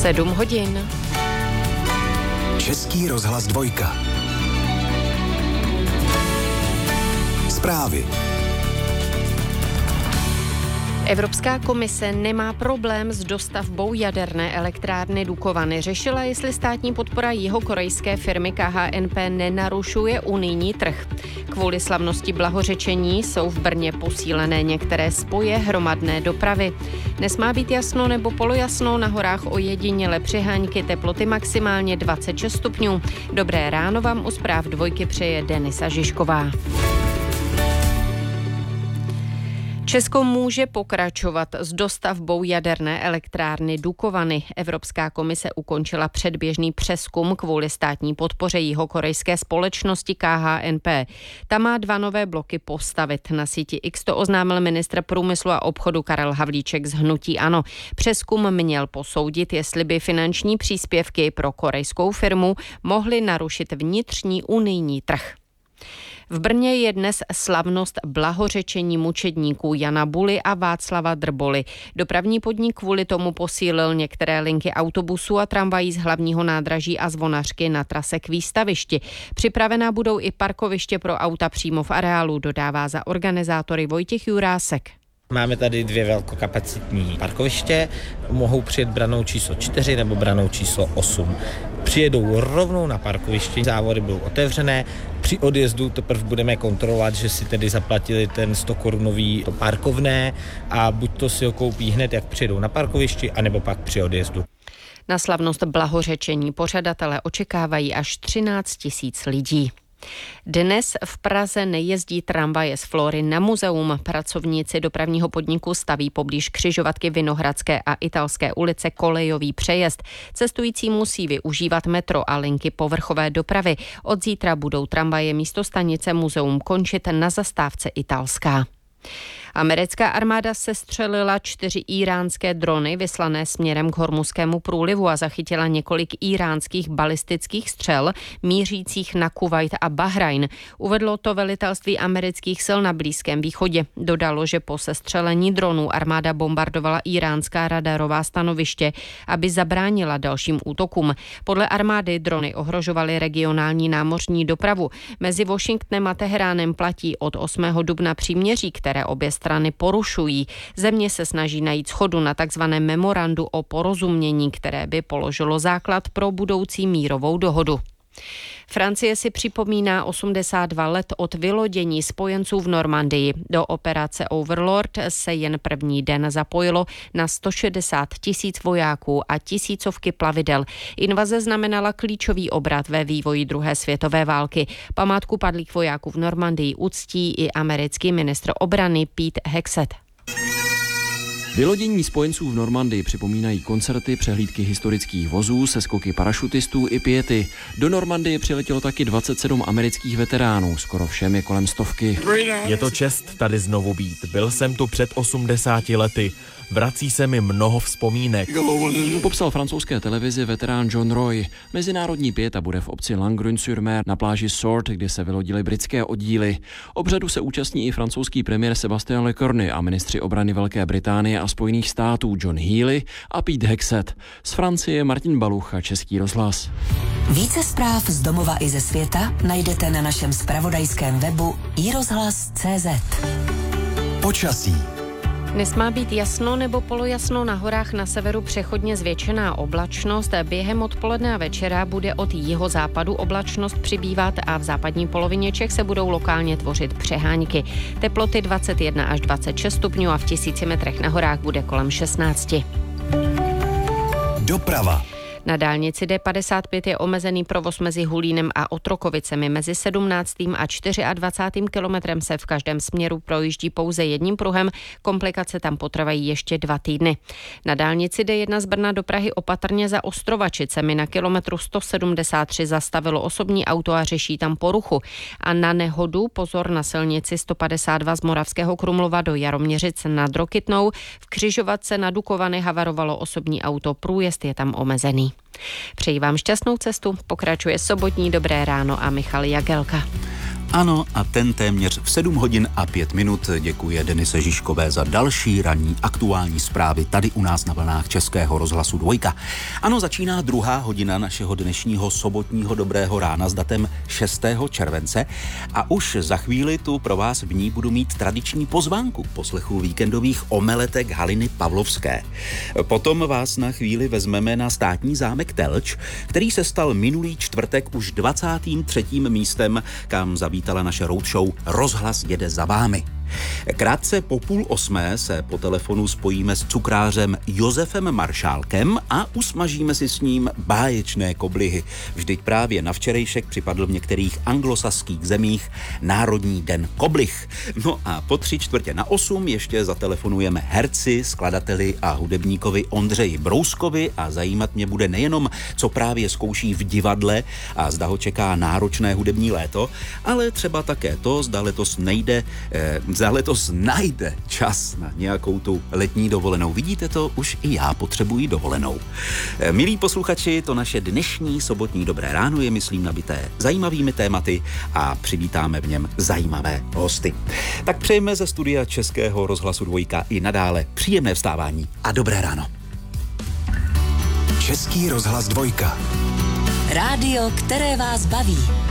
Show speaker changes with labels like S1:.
S1: 7 hodin.
S2: Český rozhlas 2. Zprávy.
S1: Evropská komise nemá problém s dostavbou jaderné elektrárny Dukovany. Řešila, jestli státní podpora jihokorejské firmy KHNP nenarušuje unijní trh. Kvůli slavnosti blahořečení jsou v Brně posílené některé spoje hromadné dopravy. Dnes má být jasno nebo polojasno, na horách ojediněle přiháňky, teploty maximálně 26 stupňů. Dobré ráno vám u zpráv 2 přeje Denisa Žižková. Česko může pokračovat s dostavbou jaderné elektrárny Dukovany. Evropská komise ukončila předběžný přezkum kvůli státní podpoře jihokorejské společnosti KHNP. Ta má 2 nové bloky postavit. Na síti X to oznámil ministr průmyslu a obchodu Karel Havlíček z hnutí ANO. Přezkum měl posoudit, jestli by finanční příspěvky pro korejskou firmu mohly narušit vnitřní unijní trh. V Brně je dnes slavnost blahořečení mučedníků Jana Buly a Václava Drboly. Dopravní podnik kvůli tomu posílil některé linky autobusů a tramvají z hlavního nádraží a Zvonařky na trase k výstavišti. Připravená budou i parkoviště pro auta přímo v areálu, dodává za organizátory Vojtěch Jurásek.
S3: Máme tady 2 velkokapacitní parkoviště, mohou přijet branou číslo 4 nebo branou číslo 8. Přijedou rovnou na parkoviště, závody budou otevřené, při odjezdu teprve budeme kontrolovat, že si tedy zaplatili ten 100 korunový parkovné a buď to si ho koupí hned, jak přijedou na parkovišti, anebo pak při odjezdu.
S1: Na slavnost blahořečení pořadatelé očekávají až 13 000 lidí. Dnes v Praze nejezdí tramvaje z Flory na muzeum. Pracovníci dopravního podniku staví poblíž křižovatky Vinohradské a Italské ulice kolejový přejezd. Cestující musí využívat metro a linky povrchové dopravy. Od zítra budou tramvaje místo stanice muzeum končit na zastávce Italská. Americká armáda sestřelila 4 íránské drony vyslané směrem k Hormuzskému průlivu a zachytila několik íránských balistických střel mířících na Kuvajt a Bahrajn. Uvedlo to velitelství amerických sil na Blízkém východě. Dodalo, že po sestřelení dronů armáda bombardovala iránská radarová stanoviště, aby zabránila dalším útokům. Podle armády drony ohrožovaly regionální námořní dopravu. Mezi Washingtonem a Teheránem platí od 8. dubna příměří, které obě strany porušují. Země se snaží najít shodu na takzvaném memorandu o porozumění, které by položilo základ pro budoucí mírovou dohodu. Francie si připomíná 82 let od vylodění spojenců v Normandii. Do operace Overlord se jen první den zapojilo na 160 000 vojáků a tisícovky plavidel. Invaze znamenala klíčový obrat ve vývoji druhé světové války. Památku padlých vojáků v Normandii uctí i americký ministr obrany Pete Hegseth.
S4: Vylodění spojenců v Normandii připomínají koncerty, přehlídky historických vozů, seskoky parašutistů i piety. Do Normandie přiletělo taky 27 amerických veteránů, skoro všem je kolem 100.
S5: Je to čest tady znovu být. Byl jsem tu před 80 lety. Vrací se mi mnoho vzpomínek.
S4: Popsal francouzské televizi veterán John Roy. Mezinárodní pieta bude v obci Langrune-sur-Mer na pláži Sword, kde se vylodily britské oddíly. Obřadu se účastní i francouzský premiér Sébastien Lecornu a ministři obrany Velké Británie a Spojených států John Healey a Pete Hegseth. Z Francie Martin Baluch a Český rozhlas.
S6: Více zpráv z domova i ze světa najdete na našem zpravodajském webu iRozhlas.cz.
S2: Počasí.
S1: Dnes má být jasno nebo polojasno, na horách na severu přechodně zvětšená oblačnost. Během odpoledne a večera bude od jihozápadu oblačnost přibývat a v západní polovině Čech se budou lokálně tvořit přehánky. Teploty 21 až 26 stupňů a v 1000 metrech na horách bude kolem 16.
S2: Doprava.
S1: Na dálnici D55 je omezený provoz mezi Hulínem a Otrokovicemi. Mezi 17. a 24. kilometrem se v každém směru projíždí pouze jedním pruhem. Komplikace tam potrvají ještě 2 týdny. Na dálnici D1 z Brna do Prahy opatrně za Ostrovačicemi na kilometru 173 zastavilo osobní auto a řeší tam poruchu. A na nehodu pozor na silnici 152 z Moravského Krumlova do Jaroměřic nad Rokytnou. V křižovatce na Dukovany havarovalo osobní auto, průjezd je tam omezený. Přeji vám šťastnou cestu, pokračuje sobotní Dobré ráno a Michal Jagelka.
S7: Ano, a ten téměř v 7 hodin a 5 minut děkuje Denise Žižkové za další ranní aktuální zprávy tady u nás na vlnách Českého rozhlasu Dvojka. Ano, začíná druhá hodina našeho dnešního sobotního dobrého rána s datem 6. července a už za chvíli tu pro vás v ní budu mít tradiční pozvánku poslechu víkendových omeletek Haliny Pavlovské. Potom vás na chvíli vezmeme na státní zámek Telč, který se stal minulý čtvrtek už 23. místem, kam zavítala naše roadshow Rozhlas jede za vámi. Krátce po 7:30 se po telefonu spojíme s cukrářem Josefem Maršálkem a usmažíme si s ním báječné koblihy. Vždyť právě na včerejšek připadl v některých anglosaských zemích Národní den koblih. No a po 7:45 ještě zatelefonujeme herci, skladateli a hudebníkovi Ondřeji Brouskovi a zajímat mě bude nejenom, co právě zkouší v divadle a zda ho čeká náročné hudební léto, ale třeba také to, zda letos najde čas na nějakou tu letní dovolenou. Vidíte to, už i já potřebuji dovolenou. Milí posluchači, to naše dnešní sobotní dobré ráno je, myslím, nabité zajímavými tématy a přivítáme v něm zajímavé hosty. Tak přejeme ze studia Českého rozhlasu Dvojka i nadále příjemné vstávání a dobré ráno.
S2: Český rozhlas Dvojka.
S6: Rádio, které vás baví.